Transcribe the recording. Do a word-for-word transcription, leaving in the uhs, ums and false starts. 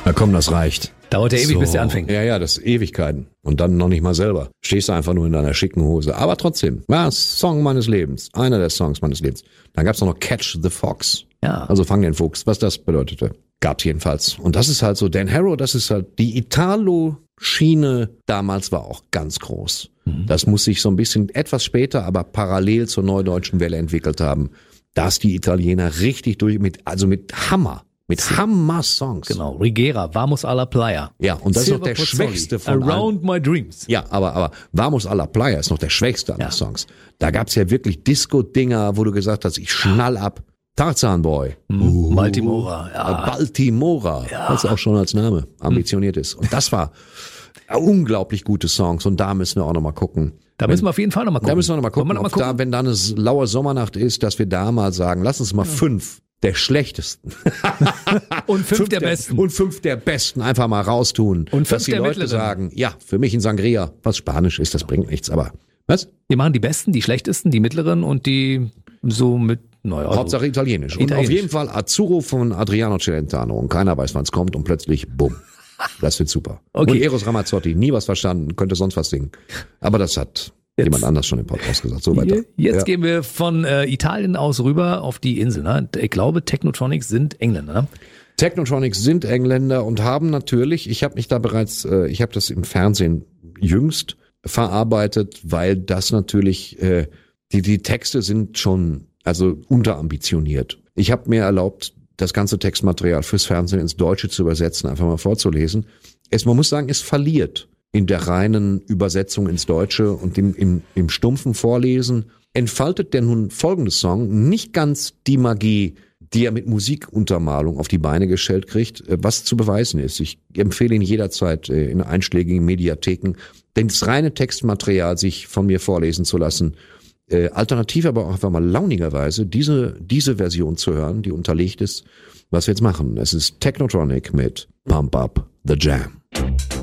Na komm, das reicht. Dauert ja ewig, So. bis der anfängt. Ja, ja, das ist Ewigkeiten. Und dann noch nicht mal selber. Stehst du einfach nur in deiner schicken Hose. Aber trotzdem, war Song meines Lebens. Einer der Songs meines Lebens. Dann gab's noch Catch the Fox. Ja. Also Fang den Fuchs, was das bedeutete. Gab's jedenfalls. Und das ist halt so, Dan Harrow, das ist halt, die Italo-Schiene damals war auch ganz groß. Mhm. Das muss sich so ein bisschen etwas später, aber parallel zur Neudeutschen Welle entwickelt haben, dass die Italiener richtig durch, mit, also mit Hammer. Mit Hammer-Songs. Genau, Rigera, Vamos alla Playa. Ja, und das Silver ist noch der Pozzoli, schwächste von Around My Dreams. Ja, aber, aber Vamos alla Playa ist noch der schwächste aller Ja. Songs. Da gab's ja wirklich Disco-Dinger, wo du gesagt hast, ich schnall ab. Tarzan Boy. Mhm. Baltimora, ja. Baltimora, was auch schon als Name ambitioniert ist. Und das war unglaublich gute Songs und da müssen wir auch nochmal gucken. Da müssen wir auf jeden Fall nochmal gucken. Da müssen wir nochmal Wollen gucken, wir noch mal ob da, wenn da eine laue Sommernacht ist, dass wir da mal sagen, lass uns mal fünf der schlechtesten. Und fünf, der, besten. Und fünf der besten einfach mal raustun. Und fünf dass die der Leute mittleren. sagen, ja, für mich ein Sangria, was Spanisch ist, das bringt nichts, aber was? Wir machen die besten, die schlechtesten, die mittleren und die so mit, naja. Also Hauptsache Italienisch. Und Italienisch. auf jeden Fall Azzurro von Adriano Celentano. Und keiner weiß, wann es kommt und plötzlich, bumm. Das wird super. Okay. Und Eros Ramazzotti, nie was verstanden, könnte sonst was singen. Aber das hat Jetzt. jemand anders schon im Podcast gesagt. So weiter. Jetzt Ja. gehen wir von äh, Italien aus rüber auf die Insel. Ne? Ich glaube, Technotronics sind Engländer. Ne? Technotronics sind Engländer und haben natürlich, ich habe mich da bereits, äh, ich habe das im Fernsehen jüngst verarbeitet, weil das natürlich, äh, die, die Texte sind schon, also unterambitioniert. Ich habe mir erlaubt, das ganze Textmaterial fürs Fernsehen ins Deutsche zu übersetzen, einfach mal vorzulesen. Es, man muss sagen, es verliert in der reinen Übersetzung ins Deutsche und im, im, im stumpfen Vorlesen entfaltet der nun folgende Song nicht ganz die Magie, die er mit Musikuntermalung auf die Beine gestellt kriegt, was zu beweisen ist. Ich empfehle ihn jederzeit in einschlägigen Mediatheken, denn das reine Textmaterial sich von mir vorlesen zu lassen, äh, alternativ aber auch einfach mal launigerweise diese, diese Version zu hören, die unterlegt ist, was wir jetzt machen. Es ist Technotronic mit Pump Up the Jam.